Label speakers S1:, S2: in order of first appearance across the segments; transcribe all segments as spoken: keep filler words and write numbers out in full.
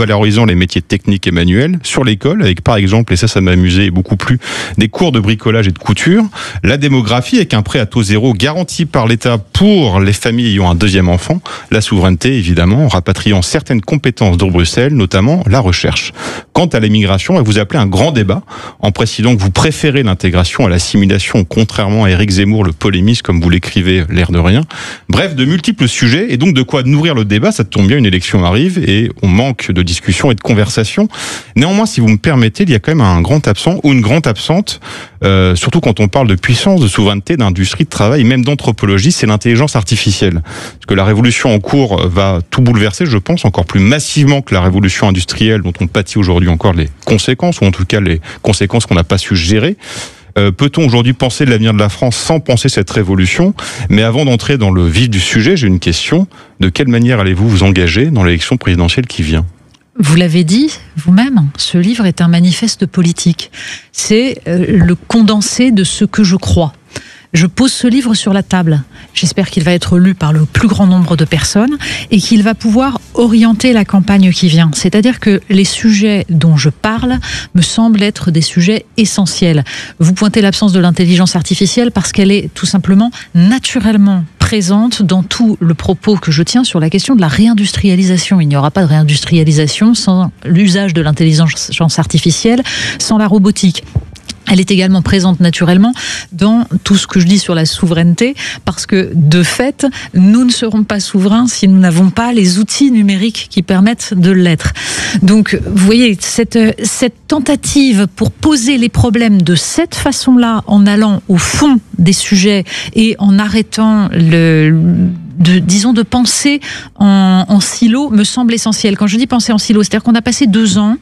S1: revalorisant les métiers techniques et manuels sur l'école, avec par exemple, et ça, ça m'a amusé et beaucoup plu, des cours de bricolage et de couture. La démographie, avec un prêt à taux zéro garanti par l'État pour les familles ayant un deuxième enfant. La souveraineté, évidemment, en rapatriant certaines compétences de Bruxelles, notamment la recherche. Quant à l'immigration, elle vous appelait un grand débat, en précisant que vous préférez l'intégration à l'assimilation, contrairement à Éric Zemmour, le polémiste, comme vous l'écrivez, l'air de rien. Bref, de multiples sujets, et donc de quoi nourrir le débat. Ça tombe bien, une élection arrive, et on manque de discussion et de conversation. Néanmoins, si vous me permettez, il y a quand même un grand absent, ou une grande absente, euh, surtout quand on parle de puissance, de souveraineté, d'industrie, de travail, même d'anthropologie, c'est l'intelligence artificielle. Parce que la révolution en cours va tout bouleverser, je pense, encore plus massivement que la révolution industrielle dont on pâtit aujourd'hui encore les conséquences, ou en tout cas les conséquences qu'on n'a pas su gérer. Euh, peut-on aujourd'hui penser de l'avenir de la France sans penser cette révolution ? Mais avant d'entrer dans le vif du sujet, j'ai une question. De quelle manière allez-vous vous engager dans l'élection présidentielle qui vient ?
S2: Vous l'avez dit vous-même, ce livre est un manifeste politique. C'est euh, le condensé de ce que je crois. Je pose ce livre sur la table. J'espère qu'il va être lu par le plus grand nombre de personnes et qu'il va pouvoir orienter la campagne qui vient. C'est-à-dire que les sujets dont je parle me semblent être des sujets essentiels. Vous pointez l'absence de l'intelligence artificielle parce qu'elle est tout simplement naturellement présente dans tout le propos que je tiens sur la question de la réindustrialisation. Il n'y aura pas de réindustrialisation sans l'usage de l'intelligence artificielle, sans la robotique. Elle est également présente naturellement dans tout ce que je dis sur la souveraineté, parce que de fait, nous ne serons pas souverains si nous n'avons pas les outils numériques qui permettent de l'être. Donc, vous voyez, cette, cette tentative pour poser les problèmes de cette façon-là, en allant au fond des sujets et en arrêtant le... De, disons, de penser en, en silo me semble essentiel. Quand je dis penser en silo, c'est-à-dire qu'on a passé deux ans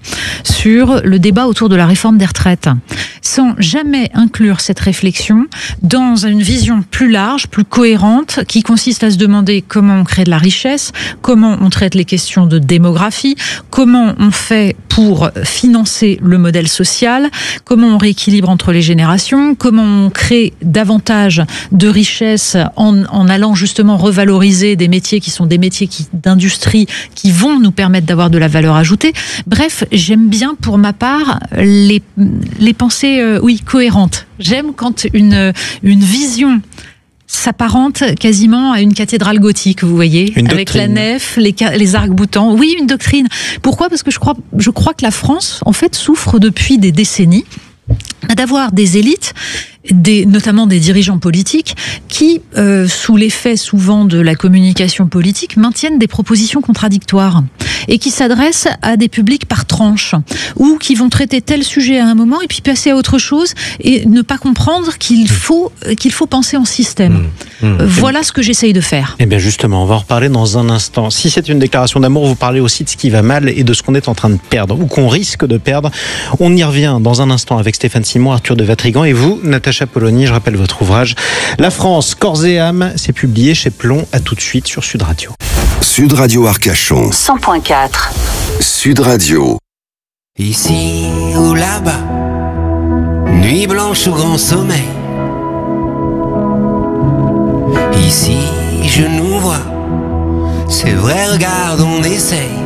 S2: sur le débat autour de la réforme des retraites, sans jamais inclure cette réflexion dans une vision plus large, plus cohérente, qui consiste à se demander comment on crée de la richesse, comment on traite les questions de démographie, comment on fait pour financer le modèle social, comment on rééquilibre entre les générations, comment on crée davantage de richesse en, en allant justement revaloriser des métiers qui sont des métiers qui, d'industrie qui vont nous permettre d'avoir de la valeur ajoutée. Bref, j'aime bien pour ma part les, les pensées euh, oui, cohérentes. J'aime quand une, une vision s'apparente quasiment à une cathédrale gothique, vous voyez,
S3: une
S2: avec
S3: doctrine.
S2: La nef, les, les arcs-boutants. Oui, une doctrine. Pourquoi ? Parce que je crois, je crois que la France, en fait, souffre depuis des décennies d'avoir des élites, des, notamment des dirigeants politiques, qui, euh, sous l'effet souvent de la communication politique, maintiennent des propositions contradictoires et qui s'adressent à des publics par tranche, ou qui vont traiter tel sujet à un moment et puis passer à autre chose et ne pas comprendre qu'il faut, qu'il faut penser en système. Mmh, mmh. Voilà ce que j'essaye de faire.
S3: Eh bien justement, on va en reparler dans un instant. Si c'est une déclaration d'amour, vous parlez aussi de ce qui va mal et de ce qu'on est en train de perdre, ou qu'on risque de perdre. On y revient dans un instant avec Stéphane Simon, Arthur de Vatrigan et vous, Natacha Polony. Je rappelle votre ouvrage La France, corps et âme, c'est publié chez Plomb. À tout de suite sur Sud Radio.
S4: Sud Radio Arcachon
S5: cent point quatre.
S4: Sud Radio.
S6: Ici ou là-bas, nuit blanche ou grand sommeil. Ici je nous vois, c'est vrai, regarde, on essaye.